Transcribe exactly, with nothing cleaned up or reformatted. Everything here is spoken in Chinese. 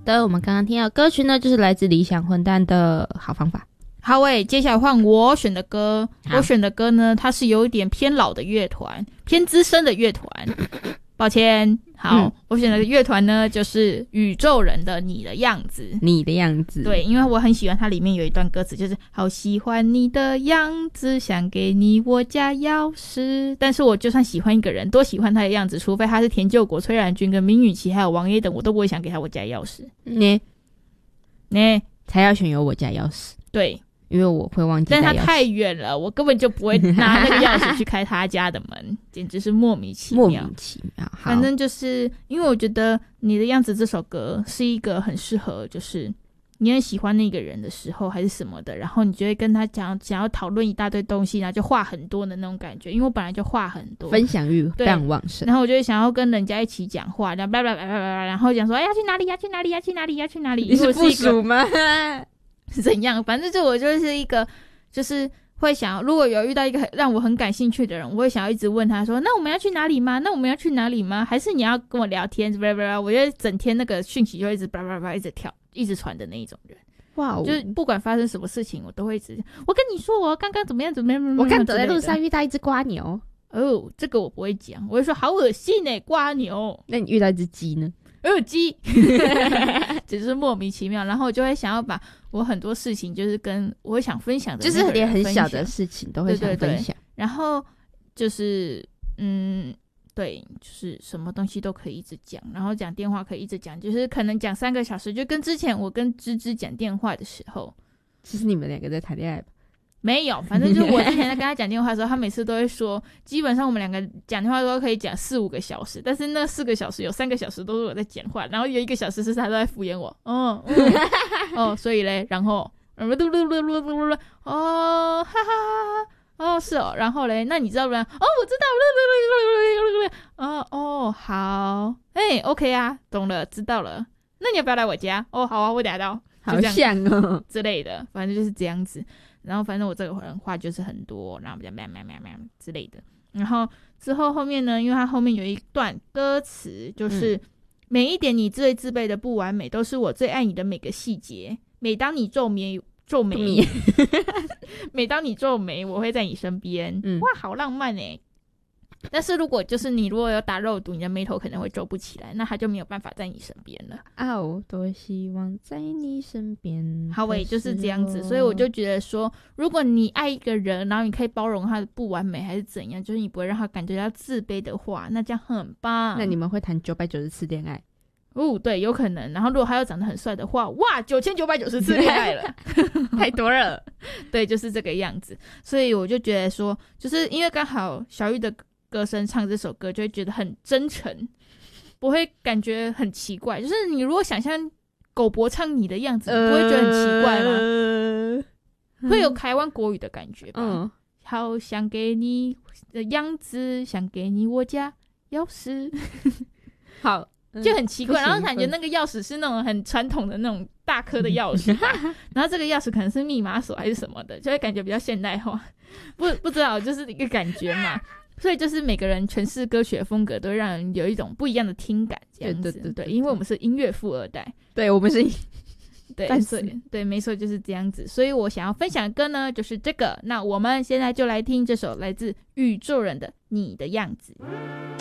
的，我们刚刚听到的歌曲呢，就是来自理想混蛋的好方法。 好诶，接下来换我选的歌。我选的歌呢，它是有一点偏老的乐团，偏资深的乐团。抱歉，好，嗯、我选的乐团呢，就是宇宙人的《你的样子》。 你的样子， 对，因为我很喜欢它里面有一段歌词，就是好喜欢你的样子，想给你我家钥匙。但是我就算喜欢一个人，多喜欢他的样子，除非他是田柾国、崔然君跟明雨琦还有王爷等，我都不会想给他我家钥匙。 你， 你才要选有我家钥匙。 对。 因为我会忘记带钥匙， 但他太远了，我根本就不会拿那个钥匙去开他家的门，简直是莫名其妙。 莫名其妙。 反正就是因为我觉得《你的样子》这首歌是一个很适合，就是你很喜欢那个人的时候，还是什么的，然后你就会跟他讲，想要讨论一大堆东西，然后就话很多的那种感觉。因为我本来就话很多， 分享欲非常旺盛， 然后我就会想要跟人家一起讲话，然后叭叭叭叭叭，然后讲说，哎，要去哪里？要去哪里？要去哪里？要去哪里？ 你是附属吗？ 是怎样？反正就我就是一个。就是会想，如果有遇到一个让我很感兴趣的人，我会想要一直问他说：“那我们要去哪里吗？那我们要去哪里吗？还是你要跟我聊天？”叭叭叭，我觉得整天那个讯息就一直叭叭叭一直跳，一直传的那一种人。哇、wow ，就是不管发生什么事情，我都会一直我跟你说，我刚刚怎么样怎么样。 我刚走在路上遇到一只瓜牛。 哦，这个我不会讲，我会说好恶心欸，瓜牛。 那你遇到一只鸡呢？ 耳机只是莫名其妙，然后我就会想要把我很多事情就是跟我会想分享的， 就是连很小的事情都会想分享。 对对对，然后就是嗯对，就是什么东西都可以一直讲，然后讲电话可以一直讲，就是可能讲三个小时，就跟之前我跟芝芝讲电话的时候。 其实你们两个在谈恋爱吧？ 没有，反正就是我之前在跟他讲电话的时候，他每次都会说，基本上我们两个讲电话都可以讲四五个小时，但是那四个小时有三个小时都是我在讲话，然后有一个小时是他都在敷衍我。哦，嗯、哦，所以嘞，然后，哦，哈哈哈，哦，是哦，然后嘞，那你知道不？哦，我知道，哦哦，好，哎 ，OK 啊，懂了，知道了。那你要不要来我家？哦，好啊，我等下到。 好像哦之类的，反正就是这样子。然后反正我这个人话就是很多，然后比较喵喵喵喵之类的。然后之后后面呢，因为它后面有一段歌词，就是、嗯、每一点你最自卑的不完美，都是我最爱你的每个细节。每当你皱眉皱眉，每当你皱眉，我会在你身边。嗯、哇，好浪漫欸。但是如果就是你如果有打肉毒，你的眉头可能会皱不起来，那他就没有办法在你身边了。 啊，我多希望在你身边。 好诶，就是这样子。所以我就觉得说，如果你爱一个人，然后你可以包容他的不完美还是怎样，就是你不会让他感觉到自卑的话，那这样很棒。 那你们会谈九百九十次恋爱？ 哦，对，有可能。然后如果他又长得很帅的话，哇，九千九百九十次恋爱了， 太多了。 对，就是这个样子。所以我就觉得说，就是因为刚好小玉的歌声唱这首歌就会觉得很真诚，不会感觉很奇怪。就是你如果想象狗博唱你的样子，你不会觉得很奇怪吗？呃、会有台湾国语的感觉吧。嗯，好想给你的样子，想给你我家钥匙。好，就很奇怪。然后感觉那个钥匙是那种很传统的那种大颗的钥匙吧，然后这个钥匙可能是密码锁还是什么的，就会感觉比较现代化。不不知道，就是一个感觉嘛。所以就是每个人诠释歌曲的风格都会让人有一种不一样的听感，这样子。对对 对, 对, 对，因为我们是音乐富二代， 对，我们是， 对，所以对，没错，就是这样子。所以我想要分享的歌呢，就是这个。那我们现在就来听这首来自宇宙人的《你的样子》。